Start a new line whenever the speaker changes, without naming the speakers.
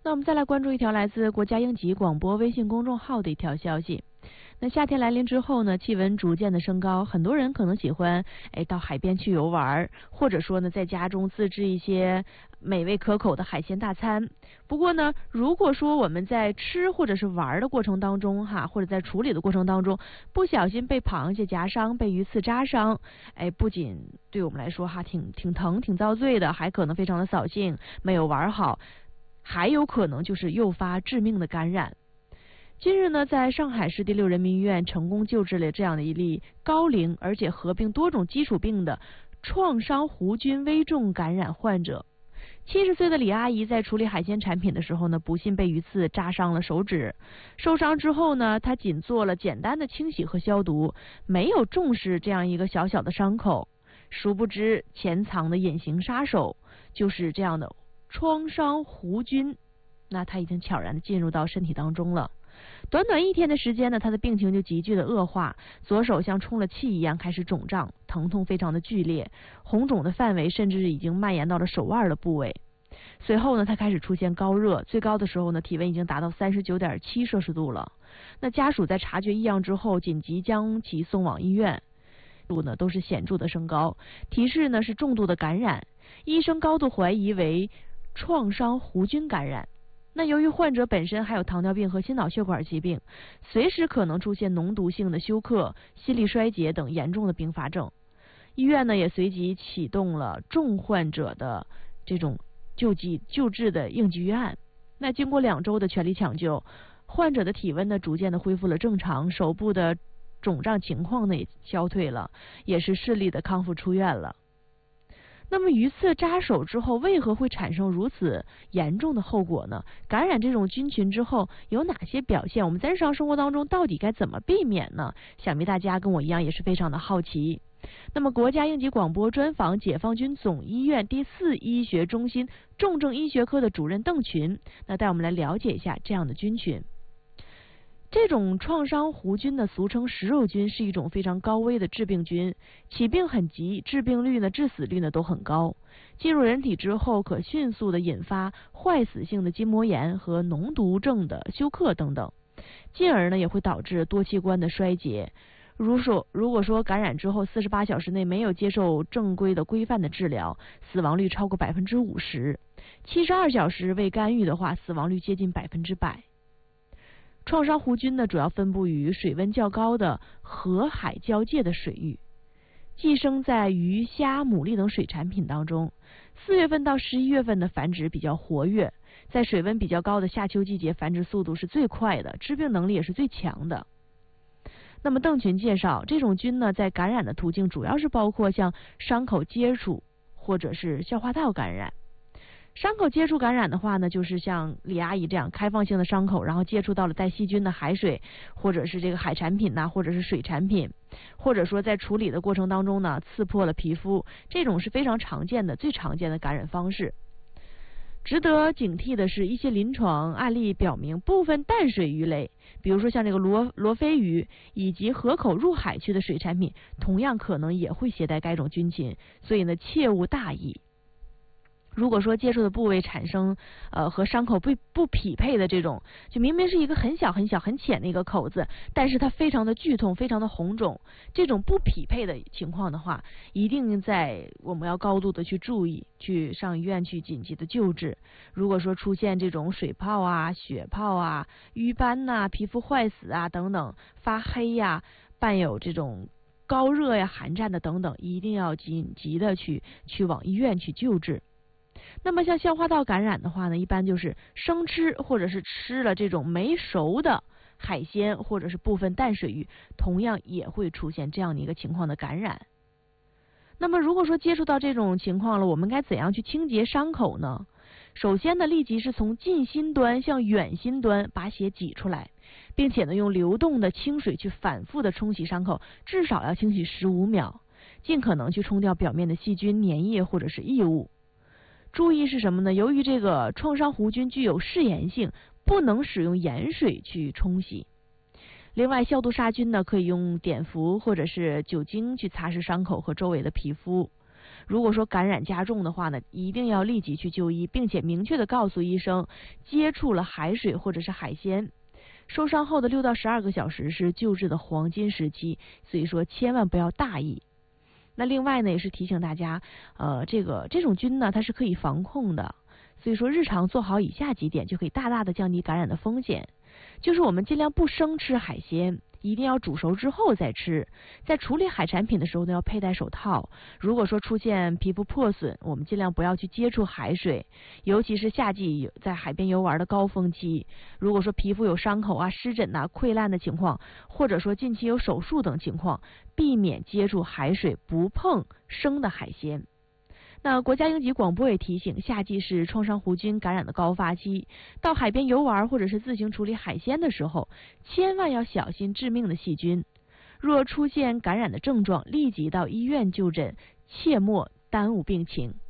那我们再来关注一条来自国家应急广播微信公众号的一条消息。那夏天来临之后呢，气温逐渐的升高，很多人可能喜欢到海边去游玩，或者说呢在家中自制一些美味可口的海鲜大餐。不过呢，如果说我们在吃或者是玩的过程当中或者在处理的过程当中，不小心被螃蟹夹伤，被鱼刺扎伤，不仅对我们来说挺疼挺遭罪的，还可能非常的扫兴，没有玩好，还有可能就是诱发致命的感染。今日呢，在上海市第6人民医院成功救治了这样的一例高龄而且合并多种基础病的创伤弧菌危重感染患者。70岁的李阿姨在处理海鲜产品的时候呢，不幸被鱼刺扎伤了手指。受伤之后呢，她仅做了简单的清洗和消毒，没有重视这样一个小小的伤口。殊不知潜藏的隐形杀手就是这样的创伤弧菌，那它已经悄然的进入到身体当中了。短短1天的时间呢，他的病情就急剧的恶化，左手像充了气一样开始肿胀，疼痛非常的剧烈，红肿的范围甚至已经蔓延到了手腕的部位。随后呢，他开始出现高热，最高的时候呢，体温已经达到39.7摄氏度了。那家属在察觉异样之后，紧急将其送往医院，度呢都是显著的升高，提示呢是重度的感染，医生高度怀疑为创伤弧菌感染。那由于患者本身还有糖尿病和心脑血管疾病，随时可能出现脓毒性的休克、心力衰竭等严重的并发症。医院呢也随即启动了重患者的这种救治的应急预案。那经过2周的全力抢救，患者的体温呢逐渐的恢复了正常，手部的肿胀情况呢也消退了，也是顺利的康复出院了。那么鱼刺扎手之后为何会产生如此严重的后果呢？感染这种菌群之后有哪些表现？我们在日常生活当中到底该怎么避免呢？想必大家跟我一样也是非常的好奇。那么国家应急广播专访解放军总医院第4医学中心重症医学科的主任邓群，那带我们来了解一下这样的菌群。这种创伤弧菌呢，俗称食肉菌，是一种非常高危的致病菌，起病很急，致病率呢、致死率呢都很高。进入人体之后，可迅速的引发坏死性的筋膜炎和脓毒症的休克等等，进而呢也会导致多器官的衰竭。如果说感染之后48小时内没有接受正规的规范的治疗，死亡率超过50%；72小时未干预的话，死亡率接近100%。创伤弧菌呢，主要分布于水温较高的河海交界的水域，寄生在鱼、虾、牡蛎等水产品当中。4月份到11月份的繁殖比较活跃，在水温比较高的夏秋季节，繁殖速度是最快的，致病能力也是最强的。那么邓群介绍，这种菌呢，在感染的途径主要是包括像伤口接触或者是消化道感染。伤口接触感染的话呢，就是像李阿姨这样开放性的伤口，然后接触到了带细菌的海水，或者是这个海产品呐，或者是水产品，或者说在处理的过程当中呢，刺破了皮肤，这种是非常常见的、最常见的感染方式。值得警惕的是，一些临床案例表明，部分淡水鱼类，比如说像这个罗非鱼以及河口入海区的水产品，同样可能也会携带该种菌群，所以呢，切勿大意。如果说接触的部位产生和伤口不匹配的这种，就明明是一个很小很小很浅的一个口子，但是它非常的剧痛，非常的红肿，这种不匹配的情况的话，一定我们要高度的去注意，去上医院去紧急的救治。如果说出现这种水泡啊、血泡啊、瘀斑呐、皮肤坏死啊等等，发黑呀、伴有这种高热呀、寒战的等等，一定要紧急的去往医院去救治。那么像消化道感染的话呢，一般就是生吃或者是吃了这种没熟的海鲜或者是部分淡水鱼，同样也会出现这样的一个情况的感染。那么如果说接触到这种情况了，我们该怎样去清洁伤口呢？首先呢，立即是从近心端向远心端把血挤出来，并且呢用流动的清水去反复的冲洗伤口，至少要清洗15秒，尽可能去冲掉表面的细菌、粘液或者是异物。注意是什么呢？由于这个创伤弧菌具有嗜盐性，不能使用盐水去冲洗。另外，消毒杀菌呢，可以用碘伏或者是酒精去擦拭伤口和周围的皮肤。 如果说感染加重的话呢，一定要立即去就医，并且明确的告诉医生接触了海水或者是海鲜。受伤后的6到12个小时是救治的黄金时期，所以说千万不要大意。那另外呢，也是提醒大家，这种菌呢，它是可以防控的，所以说日常做好以下几点，就可以大大的降低感染的风险。就是我们尽量不生吃海鲜，一定要煮熟之后再吃。在处理海产品的时候呢，要佩戴手套。如果说出现皮肤破损，我们尽量不要去接触海水，尤其是夏季在海边游玩的高峰期。如果说皮肤有伤口啊、湿疹啊、溃烂的情况，或者说近期有手术等情况，避免接触海水，不碰生的海鲜。那国家应急广播也提醒，夏季是创伤弧菌感染的高发期，到海边游玩或者是自行处理海鲜的时候，千万要小心致命的细菌。若出现感染的症状，立即到医院就诊，切莫耽误病情。